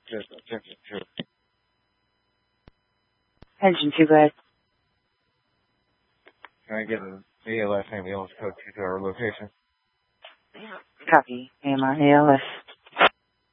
Just attention to. Engine 2, go ahead. Can I get an ALS ambulance code to our location? Copy. AMR ALS.